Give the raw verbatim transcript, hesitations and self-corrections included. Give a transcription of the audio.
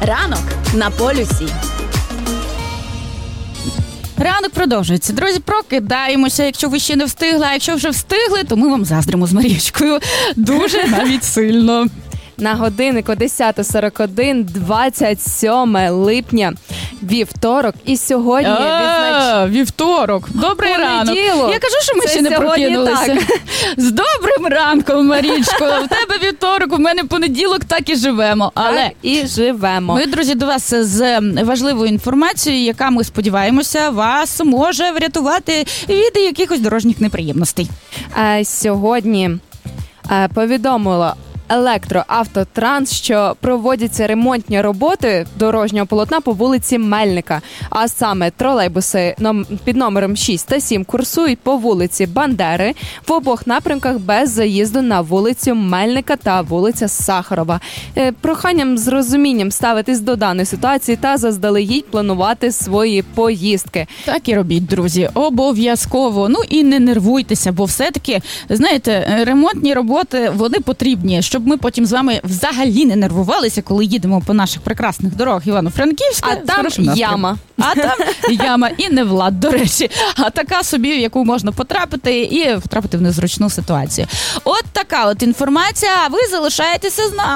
Ранок на полюсі. Ранок продовжується. Друзі, прокидаємося, якщо ви ще не встигли, а якщо вже встигли, то ми вам заздримо з Марічкою. Дуже навіть сильно. На годиннику десята сорок один, двадцять сьоме липня, вівторок. І сьогодні А, вівторок. Добрий ранок. Я кажу, що ми Це ще не прокинулися. так. З добрим ранком, Марічко. В тебе вівторок, у мене понеділок, так і живемо. Але Так і живемо. ми, друзі, до вас з важливою інформацією, яка, ми сподіваємося, вас може врятувати від якихось дорожніх неприємностей. А, сьогодні а, повідомило Електроавтотранс, що проводяться ремонтні роботи дорожнього полотна по вулиці Мельника. А саме тролейбуси під номером шість та сім курсують по вулиці Бандери в обох напрямках без заїзду на вулицю Мельника та вулиця Сахарова. Проханням з розумінням ставитись до даної ситуації та заздалегідь планувати свої поїздки. Так і робіть, друзі, обов'язково. Ну і не нервуйтеся, бо все-таки, знаєте, ремонтні роботи, вони потрібні, щоб ми потім з вами взагалі не нервувалися, коли їдемо по наших прекрасних дорогах Івано-Франківська. А там яма. А там яма і не Влад, до речі. А така собі, в яку можна потрапити і втрапити в незручну ситуацію. От така от інформація, а ви залишаєтеся з нами.